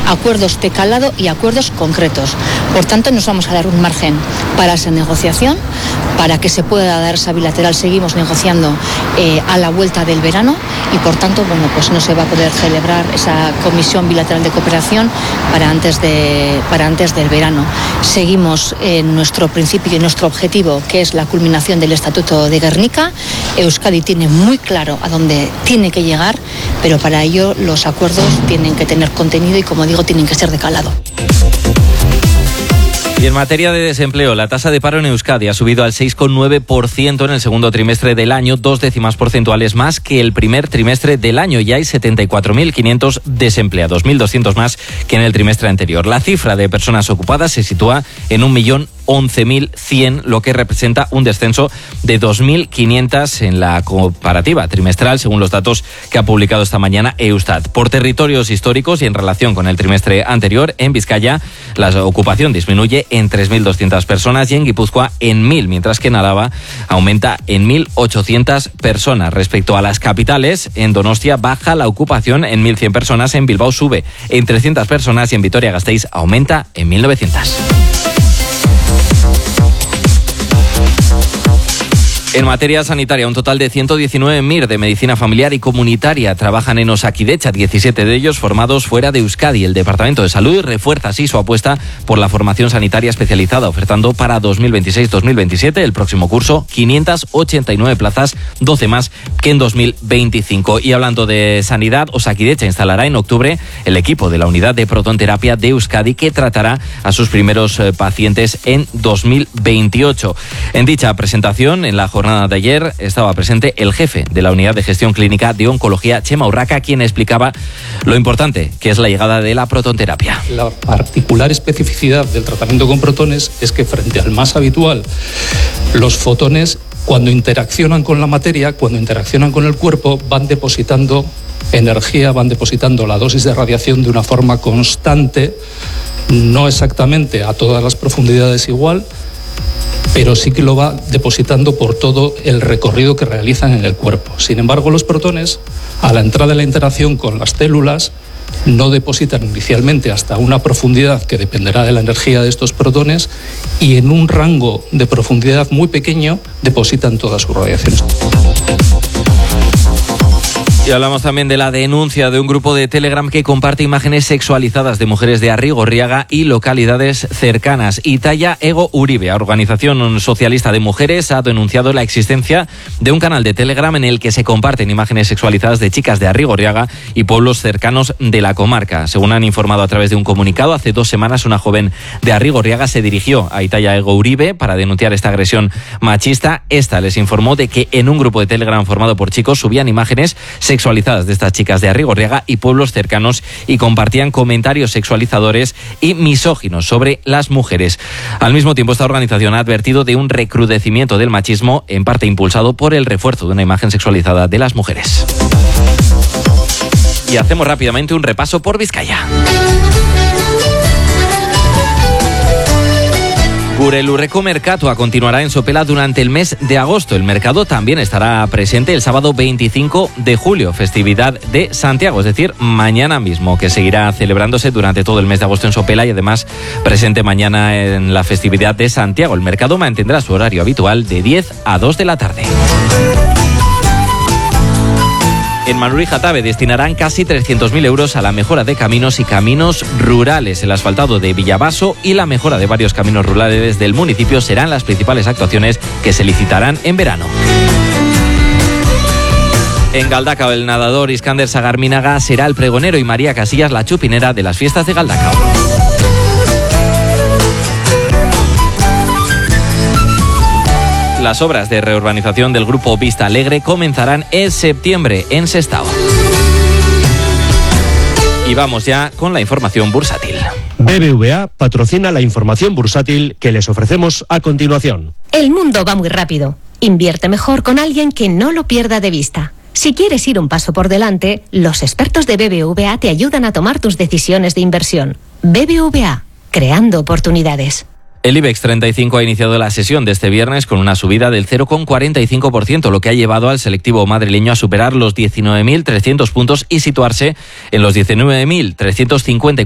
acuerdos de calado y acuerdos concretos. Por tanto, nos vamos a dar un margen para esa negociación, para que se pueda dar esa bilateral. Seguimos negociando a la vuelta del verano y, por tanto, bueno, pues no se va a poder celebrar esa comisión bilateral de cooperación para antes del verano. Seguimos en nuestro principio y nuestro objetivo, que es la culminación del Estatuto de Gernika. Euskadi tiene muy claro a dónde tiene que llegar, pero para ello los acuerdos tienen que tener contenido y, como digo, tienen que ser de calado. Y en materia de desempleo, la tasa de paro en Euskadi ha subido al 6,9% en el segundo trimestre del año, 2 décimas porcentuales más que el primer trimestre del año. Ya hay 74.500 desempleados, 1.200 más que en el trimestre anterior. La cifra de personas ocupadas se sitúa en 1.011.100, lo que representa un descenso de 2.500 en la comparativa trimestral, según los datos que ha publicado esta mañana Eustat. Por territorios históricos y en relación con el trimestre anterior, en Vizcaya la ocupación disminuye en 3.200 personas y en Guipúzcoa en 1.000, mientras que en Álava aumenta en 1.800 personas. Respecto a las capitales, en Donostia baja la ocupación en 1.100 personas, en Bilbao sube en 300 personas y en Vitoria-Gasteiz aumenta en 1.900. En materia sanitaria, un total de 119 MIR de medicina familiar y comunitaria trabajan en Osakidetza, 17 de ellos formados fuera de Euskadi. El Departamento de Salud refuerza así su apuesta por la formación sanitaria especializada, ofertando para 2026-2027, el próximo curso, 589 plazas, 12 más que en 2025. Y hablando de sanidad, Osakidetza instalará en octubre el equipo de la unidad de protonterapia de Euskadi, que tratará a sus primeros pacientes en 2028. En dicha presentación, en la jornada de ayer, estaba presente el jefe de la unidad de gestión clínica de oncología, Chema Urraca, quien explicaba lo importante que es la llegada de la protonterapia. La particular especificidad del tratamiento con protones es que, frente al más habitual, los fotones, cuando interaccionan con la materia, cuando interaccionan con el cuerpo, van depositando energía, van depositando la dosis de radiación de una forma constante, no exactamente a todas las profundidades igual, pero sí que lo va depositando por todo el recorrido que realizan en el cuerpo. Sin embargo, los protones, a la entrada de la interacción con las células, no depositan inicialmente hasta una profundidad que dependerá de la energía de estos protones, y en un rango de profundidad muy pequeño depositan todas sus radiaciones. Y hablamos también de la denuncia de un grupo de Telegram que comparte imágenes sexualizadas de mujeres de Arrigorriaga y localidades cercanas. Itaia Ego Uribe, organización socialista de mujeres, ha denunciado la existencia de un canal de Telegram en el que se comparten imágenes sexualizadas de chicas de Arrigorriaga y pueblos cercanos de la comarca. Según han informado a través de un comunicado, hace 2 semanas una joven de Arrigorriaga se dirigió a Itaia Ego Uribe para denunciar esta agresión machista. Esta les informó de que en un grupo de Telegram formado por chicos subían imágenes sexualizadas de estas chicas de Arrigorriaga y pueblos cercanos y compartían comentarios sexualizadores y misóginos sobre las mujeres. Al mismo tiempo, esta organización ha advertido de un recrudecimiento del machismo, en parte impulsado por el refuerzo de una imagen sexualizada de las mujeres. Y hacemos rápidamente un repaso por Vizcaya. Gure Lurreko Merkatua continuará en Sopela durante el mes de agosto. El mercado también estará presente el sábado 25 de julio, festividad de Santiago, es decir, mañana mismo, que seguirá celebrándose durante todo el mes de agosto en Sopela y además presente mañana en la festividad de Santiago. El mercado mantendrá su horario habitual de 10 a 2 de la tarde. En Manuri-Jatabe destinarán casi 300.000 euros a la mejora de caminos y caminos rurales. El asfaltado de Villabaso y la mejora de varios caminos rurales del municipio serán las principales actuaciones que se licitarán en verano. En Galdacao, el nadador Iskander Sagarminaga será el pregonero y María Casillas la chupinera de las fiestas de Galdacao. Las obras de reurbanización del grupo Vista Alegre comenzarán en septiembre en Sestao. Y vamos ya con la información bursátil. BBVA patrocina la información bursátil que les ofrecemos a continuación. El mundo va muy rápido. Invierte mejor con alguien que no lo pierda de vista. Si quieres ir un paso por delante, los expertos de BBVA te ayudan a tomar tus decisiones de inversión. BBVA, creando oportunidades. El IBEX 35 ha iniciado la sesión de este viernes con una subida del 0,45%, lo que ha llevado al selectivo madrileño a superar los 19.300 puntos y situarse en los 19.350.